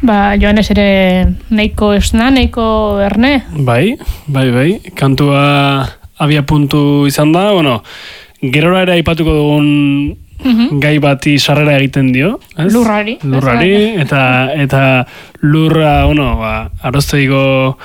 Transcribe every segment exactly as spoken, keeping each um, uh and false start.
Ba, Joanes ere nahiko esna, nahiko erne. Bai, bai, bai. Kantua abia puntu izan da, bueno, gerora ere aipatuko dugun mm-hmm. gai bati sarrera egiten dio. Ez? Lurrari. Lurrari, eta, eta lurra, bueno, ba, arozteiko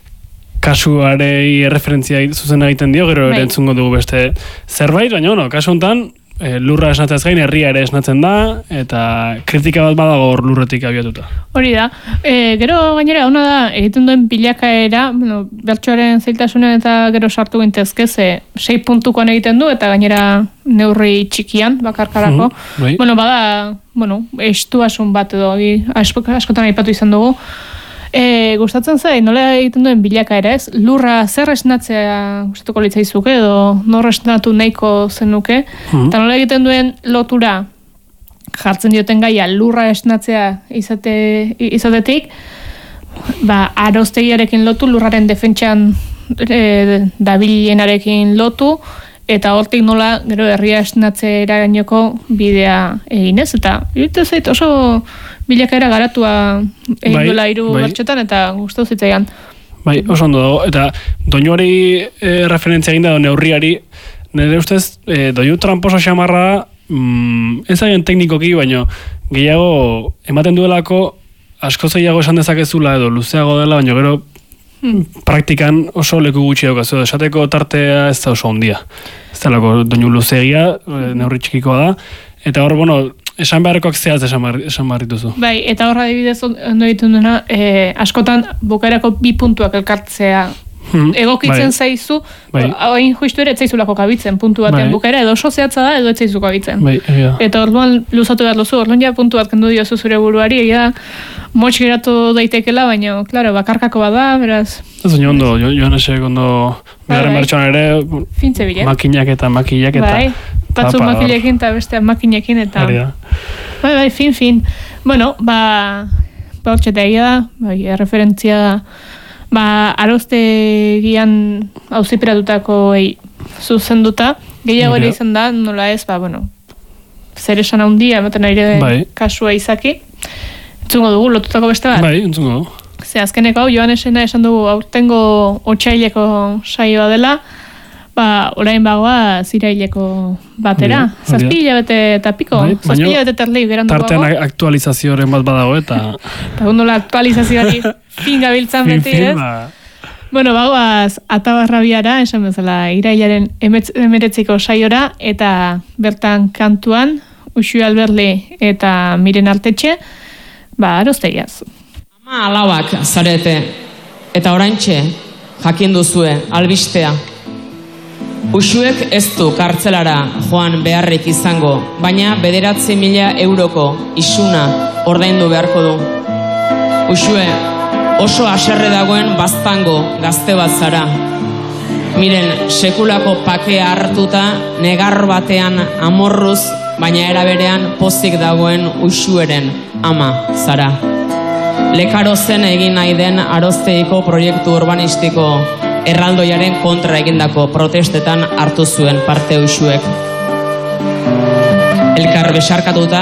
kasuarei erreferentzia zuzena egiten dio, gero ere entzungo dugu beste zerbait, baina, bueno, kasu honetan, E, lurra esnatzez gain, herria ere esnatzen da, eta kritika bat badago hor lurretik abiatuta. Hori da. E, gero gainera, ona da, egiten duen bilakaera, bueno, bertsoaren zailtasunen eta gero sartu gintezke, ze sei puntukoan egiten du, eta gainera neurri txikian, bakarkarako. Mm, bai. Bueno, bada, bueno, estuasun bat edo, askotan aipatu izan dugu. E, gustatzen zai, nola egiten duen bilakaera, ez? Lurra zer esnatzea gustatuko litzaizuke edo nor esnatu nahiko zenuke, mm-hmm. eta nola egiten duen lotura jartzen dioten gaia lurra esnatzea izate, izatetik, ba, aroztegiarekin lotu, lurraren defentsan e, dabilenarekin lotu, eta hortik nola gero herria esnatzera gainoko bidea eginez, eta iruditzen zait oso bilakaera garatua egin duela hiru bertsotan eta gustatu zitzaidan. Bai, oso ondo dago, eta doinuari e, referentzia egin da, neurriari, nire ustez, e, doinu tramposo xamarra, mm, ez agien teknikoki, baino gehiago ematen duelako asko gehiago esan dezakezula edo luzeago dela, baino gero hmm. praktikan oso leku gutxi daukazu, esateko tartea ez da oso ondia. Ez da lako doinu luzegia, e, neurri txikikoa da, eta hor, bueno, esan beharrekoak zehaz esan behar dituzu. Bai, eta horra adibidez ondo egiten duena, eh, askotan bukaerako bi puntuak elkartzea hmm, egokitzen bai. Zaizu, bai. Oin justu ere etzaizulako kabitzen puntu baten bai. Bukaera, edo oso zehatza da, edo etzaizu kabitzen. Bai, ja. Eta orduan luzatu behar duzu, orduan ja puntu bat kendu diozu zure buruari, egia motx geratu daitekela, baina, klaro, bakarkako bada, beraz... Ez baina ondo, joan esek ondo, beharren bertsoan ere, makinak eta makillak eta... Bai. Batzu makinekin eta beste makinekin eta... Bai, bai, fin, fin. Bueno, ba... Ba, hortxeta egia da, bai, referentzia da, ba, aroztegian auziperatutako zuzenduta, gehiago ere izan da, nola ez, ba, bueno, zer esan handia, ematen ari bai. Kasua izaki. Entzungo dugu, lotutako beste bat? Bai, entzungo dugu. Ze, azkeneko hau, Joanesena esan dugu, aurtengo otsaileko saioa dela, ba, orain bagoa ziraileko batera. Bai, zazpila bete eta piko. Bai, zazpila bete terli gerandu bago. Tartean aktualizazioaren bat badago eta... Eta gondola aktualizazioari fin gabiltzan beti, ez? Ba. Bueno, bagoaz, atabarrabiara, esan bezala, irailaren emeretziko saiora, eta bertan kantuan, Uxu Alberli eta Miren Artetxe, ba, aroztegiaz. Ama alabak zarete, eta oraintxe, jakin duzue, albistea. Uxuek ez du kartzelara joan beharrik izango, baina bederatzi mila euroko isuna ordaindu beharko du. Uxue, oso haserre dagoen baztango gazte bat zara. Miren, sekulako pakea hartuta, negar batean amorruz, baina eraberean pozik dagoen Uxueren ama zara. Lekaro zen egin nahi den arozteiko proiektu urbanistiko erraldoiaren kontra egindako protestetan hartu zuen parte Uxuek. Elkar besarkatuta,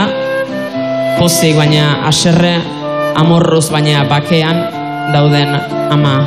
pozik baina haserre, amorruz baina bakean dauden ama